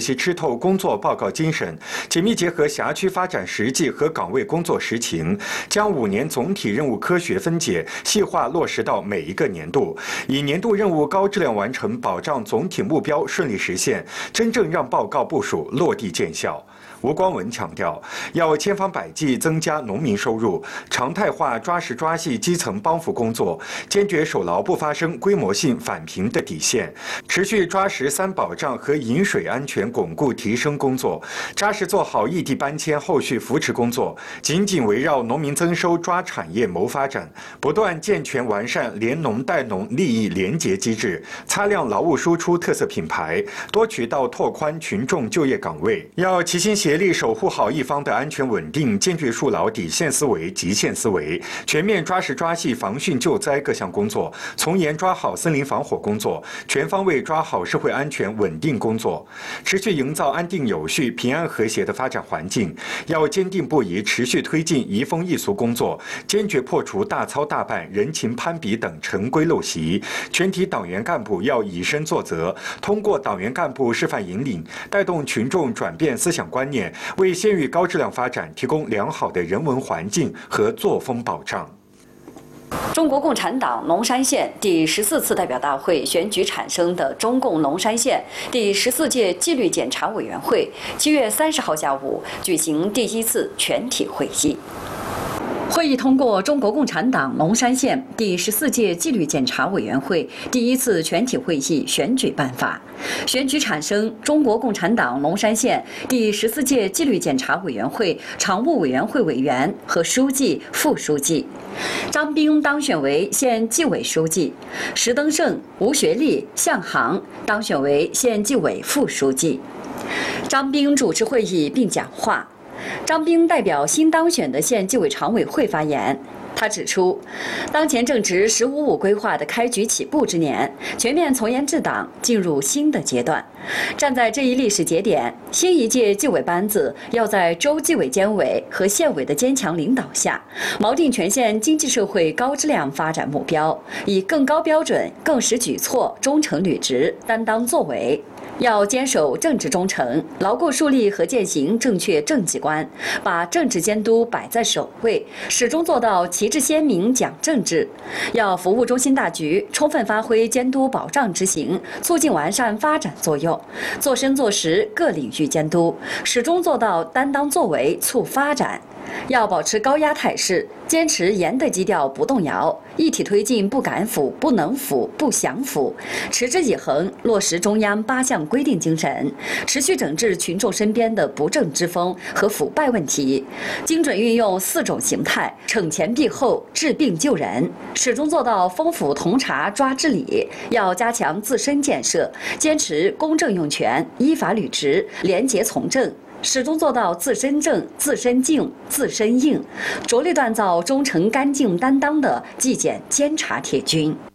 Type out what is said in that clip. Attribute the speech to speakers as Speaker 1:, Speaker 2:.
Speaker 1: 细吃透工作报告精神，紧密结合辖区发展实际和岗位工作实情，将5年总体任务科学分解、细化落实到每一个年度，以年度任务高质量完成，保障总体目标顺利实现，真正让报告部署落地见效。吴光文强调，要千方百计增加农民收入，常态化抓实抓细基层帮扶工作，坚决守牢不发生规模性返贫的底线，持续抓实3保障和饮水安全巩固提升工作，扎实做好异地搬迁后续扶持工作，紧紧围绕农民增收抓产业谋发展，不断健全完善联农带农利益联结机制，擦亮劳务输出特色品牌，多渠道拓宽群众就业岗位，要齐心协力守护好一方的安全稳定，坚决树牢底线思维、极限思维，全面抓实抓细防汛救灾各项工作，从严抓好森林防火工作，全方位抓好社会安全稳定工作，持续营造安定有序、平安和谐的发展环境。要坚定不移持续推进移风易俗工作，坚决破除大操大办、人情攀比等陈规陋习。全体党员干部要以身作则，通过党员干部示范引领，带动群众转变思想观念，为县域高质量发展提供良好的人文环境和作风保障。
Speaker 2: 中国共产党龙山县第14次代表大会选举产生的中共龙山县第14届纪律检查委员会7月30号下午举行第1次全体会议。会议通过中国共产党龙山县第14届纪律检查委员会第1次全体会议选举办法，选举产生中国共产党龙山县第14届纪律检查委员会常务委员会委员和书记、副书记。张斌当选为县纪委书记，石登胜、吴学立、向航当选为县纪委副书记。张斌主持会议并讲话。张斌代表新当选的县纪委常委会发言，他指出，当前正值“十五五”规划的开局起步之年，全面从严治党进入新的阶段。站在这一历史节点，新一届纪委班子要在州纪委监委和县委的坚强领导下，锚定全县经济社会高质量发展目标，以更高标准、更实举措、忠诚履职、担当作为。要坚守政治忠诚，牢固树立和践行正确政绩观，把政治监督摆在首位，始终做到旗帜鲜明讲政治。要服务中心大局，充分发挥监督保障执行、促进完善发展作用，做深做实各领域监督，始终做到担当作为促发展。要保持高压态势，坚持严的基调不动摇，一体推进不敢腐、不能腐、不想腐，持之以恒落实中央8项规定精神，持续整治群众身边的不正之风和腐败问题，精准运用4种形态，惩前毖后、治病救人，始终做到丰府同察抓治理。要加强自身建设，坚持公正用权、依法履职、廉洁从政，始终做到自身正、自身静、自身硬，着力锻造忠诚干净担当的纪检监察铁军。